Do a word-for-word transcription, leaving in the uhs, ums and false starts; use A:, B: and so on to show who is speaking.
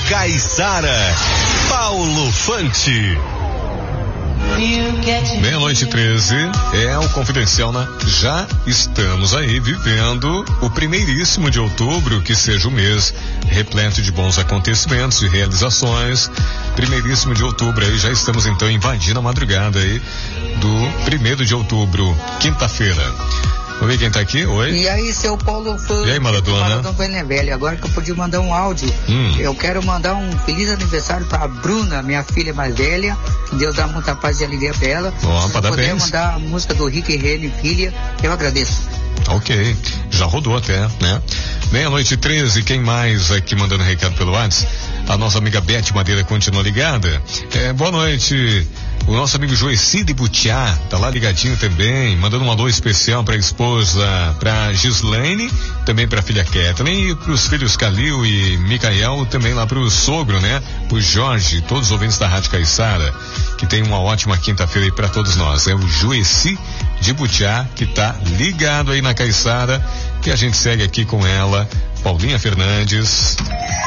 A: Caiçara, Paulo Fante.
B: Meia-noite e treze, é o Confidencial, né? Já estamos aí vivendo o primeiríssimo de outubro, que seja o mês repleto de bons acontecimentos e realizações. Primeiríssimo de outubro aí, já estamos então invadindo a madrugada aí do primeiro de outubro, quinta-feira. Vamos ver quem tá aqui, oi?
C: E aí, seu Paulo Fante?
B: E aí, Maradona?
C: Maradona Benevelli, agora que eu podia mandar um áudio, hum. eu quero mandar um feliz aniversário pra Bruna, minha filha mais velha, que Deus dá muita paz e alegria pra ela.
B: Bom,
C: se
B: parabéns.
C: puder mandar a música do Rick e Rene, filha, eu agradeço.
B: Ok, já rodou até, né? Meia-noite e treze, quem mais aqui mandando recado pelo WhatsApp? A nossa amiga Beth Madeira continua ligada. É, boa noite. O nosso amigo Joeci de Butiá tá lá ligadinho também, mandando um alô especial pra esposa, pra Gislaine, também pra filha Kathleen e pros filhos Calil e Micael, também lá pro sogro, né? O Jorge, todos os ouvintes da Rádio Caiçara, que tem uma ótima quinta-feira aí pra todos nós. É o Joeci de Butiá que tá ligado aí na Caiçara, que a gente segue aqui com ela, Paulinha Fernandes.